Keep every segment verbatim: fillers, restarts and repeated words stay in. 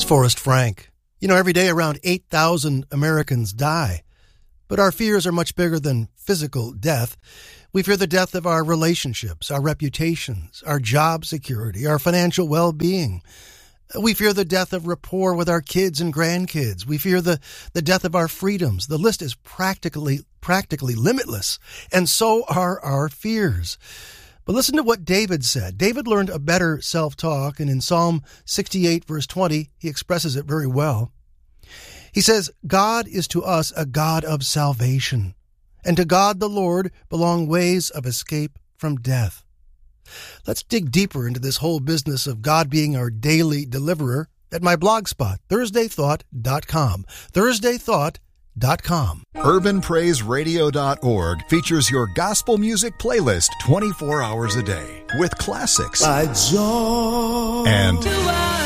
Forrest Frank. You know, every day around eight thousand Americans die. But our fears are much bigger than physical death. We fear the death of our relationships, our reputations, our job security, our financial well-being. We fear the death of rapport with our kids and grandkids. We fear the, the death of our freedoms. The list is practically, practically limitless, and so are our fears. But listen to what David said. David learned a better self-talk, and in Psalm sixty-eight, verse twenty, he expresses it very well. He says, God is to us a God of salvation, and to God the Lord belong ways of escape from death. Let's dig deeper into this whole business of God being our daily deliverer at my blog spot, thursday thought dot com. thursday thought dot com. urban praise radio dot org features your gospel music playlist twenty-four hours a day with classics by joy and do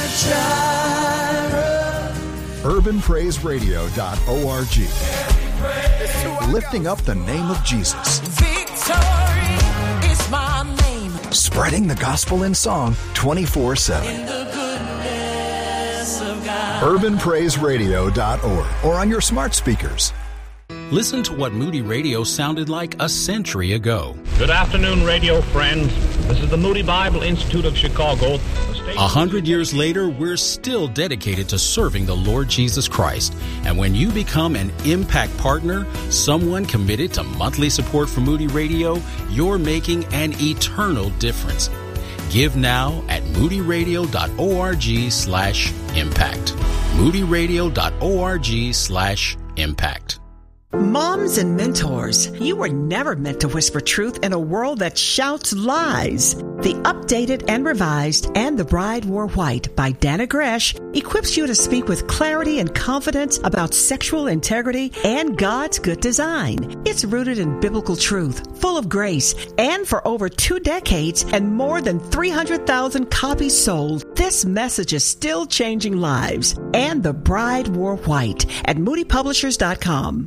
I urban praise radio dot org, lifting up the name of Jesus. Victory is my name. Spreading the gospel in song twenty-four seven. In the goodness of God. urban praise radio dot org or on your smart speakers. Listen to what Moody Radio sounded like a century ago. Good afternoon, radio friends. This is the Moody Bible Institute of Chicago. A hundred years later, we're still dedicated to serving the Lord Jesus Christ. And when you become an Impact Partner, someone committed to monthly support for Moody Radio, you're making an eternal difference. Give now at moody radio dot org slash impact. moody radio dot org slash impact. Moms and mentors, you were never meant to whisper truth in a world that shouts lies. The updated and revised And the Bride Wore White by Dana Gresh equips you to speak with clarity and confidence about sexual integrity and God's good design. It's rooted in biblical truth, full of grace, and for over two decades and more than three hundred thousand copies sold, this message is still changing lives. And the Bride Wore White at moody publishers dot com.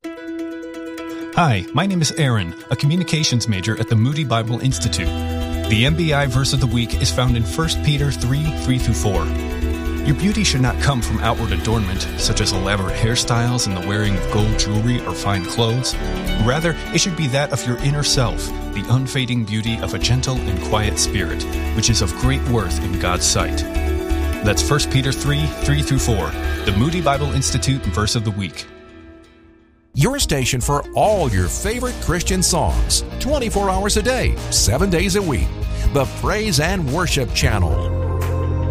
Hi, my name is Aaron, a communications major at the Moody Bible Institute. The M B I verse of the week is found in First Peter three, three through four. Your beauty should not come from outward adornment, such as elaborate hairstyles and the wearing of gold jewelry or fine clothes. Rather, it should be that of your inner self, the unfading beauty of a gentle and quiet spirit, which is of great worth in God's sight. That's First Peter three, three through four, the Moody Bible Institute verse of the week. Your station for all your favorite Christian songs, twenty-four hours a day, seven days a week. The Praise and Worship Channel.